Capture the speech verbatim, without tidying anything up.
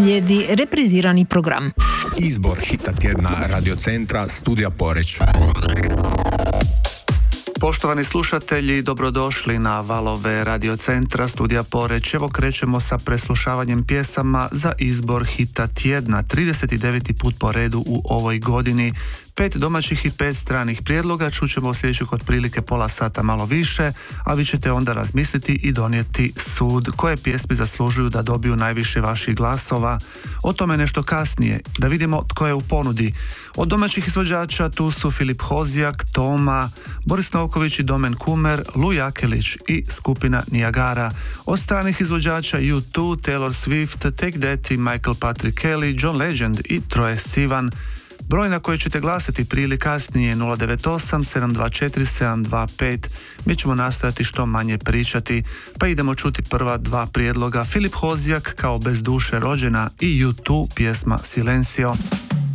Slijedi reprizirani program. Izbor hita tjedna Radiocentra Studija Poreć. Poštovani slušatelji, dobrodošli na valove Radiocentra Studija Poreć. Evo krećemo sa preslušavanjem pjesama za izbor hita tjedna, trideset deveti put po redu u ovoj godini. Pet domaćih i pet stranih prijedloga, čućemo u sljedećih otprilike pola sata malo više, a vi ćete onda razmisliti i donijeti sud koje pjesme zaslužuju da dobiju najviše vaših glasova. O tome nešto kasnije, da vidimo tko je u ponudi. Od domaćih izvođača tu su Filip Hozjak, Toma, Boris Novković i Domen Kumer, Lu Jakelić i skupina Niagara. Od stranih izvođača U dva, Taylor Swift, Take That i Michael Patrick Kelly, John Legend i Troye Sivan. Broj na koji ćete glasati prije ili kasnije nula devet osam sedam dva četiri sedam dva pet. Mi ćemo nastojati što manje pričati, pa idemo čuti prva dva prijedloga. Filip Hozjak kao Bez duše rođena i U dva pjesma Silencio.